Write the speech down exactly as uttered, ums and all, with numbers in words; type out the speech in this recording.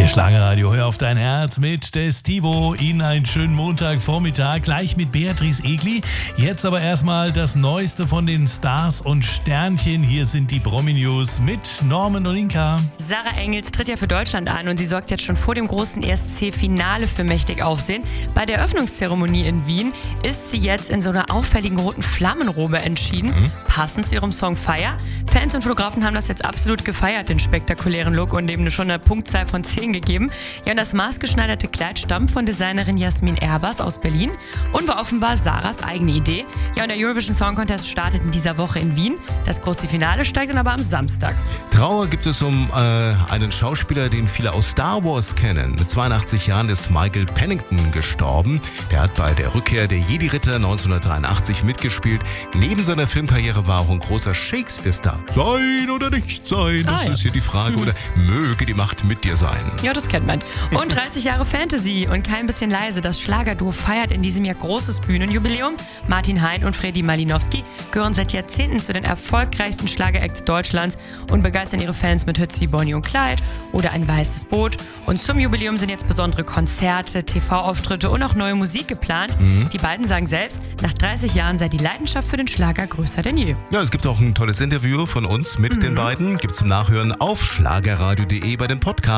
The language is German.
Hier Schlagerradio, hör auf dein Herz mit des Tivo. Ihnen einen schönen Montagvormittag, gleich mit Beatrice Egli. Jetzt aber erstmal das Neueste von den Stars und Sternchen. Hier sind die Promi-News mit Norman und Inka. Sarah Engels tritt ja für Deutschland an und sie sorgt jetzt schon vor dem großen E S C-Finale für mächtig Aufsehen. Bei der Eröffnungszeremonie in Wien ist sie jetzt in so einer auffälligen roten Flammenrobe entschieden, mhm. passend zu ihrem Song Fire. Fans und Fotografen haben das jetzt absolut gefeiert, den spektakulären Look, und eben schon eine Punktzahl von zehn gegeben. Ja, und das maßgeschneiderte Kleid stammt von Designerin Jasmin Erbers aus Berlin und war offenbar Sarahs eigene Idee. Ja, und der Eurovision Song Contest startet in dieser Woche in Wien. Das große Finale steigt dann aber am Samstag. Trauer gibt es um äh, einen Schauspieler, den viele aus Star Wars kennen. Mit zweiundachtzig Jahren ist Michael Pennington gestorben. Der hat bei der Rückkehr der Jedi-Ritter neunzehnhundertdreiundachtzig mitgespielt. Neben seiner Filmkarriere war auch ein großer Shakespeare-Star. Sein oder nicht sein, das ah, ja. ist hier die Frage. Hm. Oder möge die Macht mit dir sein. Ja, das kennt man. Und dreißig Jahre Fantasy und kein bisschen leise. Das Schlagerduo feiert in diesem Jahr großes Bühnenjubiläum. Martin Hein und Freddy Malinowski gehören seit Jahrzehnten zu den erfolgreichsten Schlageracts Deutschlands und begeistern ihre Fans mit Hits wie Bonnie und Clyde oder Ein weißes Boot. Und zum Jubiläum sind jetzt besondere Konzerte, T V-Auftritte und auch neue Musik geplant. Mhm. Die beiden sagen selbst, nach dreißig Jahren sei die Leidenschaft für den Schlager größer denn je. Ja, es gibt auch ein tolles Interview von uns mit mhm. den beiden. Gibt's zum Nachhören auf schlagerradio punkt de bei den Podcasts.